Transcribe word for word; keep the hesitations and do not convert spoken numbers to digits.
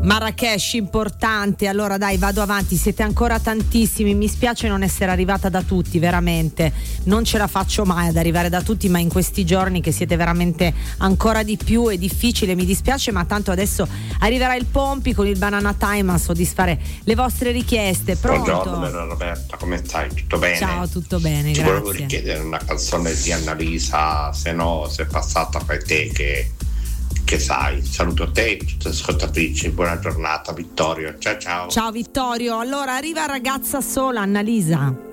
Marrakesh importante. Allora dai, vado avanti, siete ancora tantissimi, mi spiace non essere arrivata da tutti, veramente non ce la faccio mai ad arrivare da tutti, ma in questi giorni che siete veramente ancora di più è difficile, mi dispiace, ma tanto adesso arriverà il Pompi con il Banana Time a soddisfare le vostre richieste. Pronto? Buongiorno Roberta, come stai? Tutto bene? Ciao, tutto bene, Ti grazie. volevo richiedere una canzone di Annalisa, se no se è passata per te che che sai. Saluto te e tutte le ascoltatrici, buona giornata Vittorio, ciao ciao. Ciao Vittorio, allora arriva Ragazza sola, Annalisa.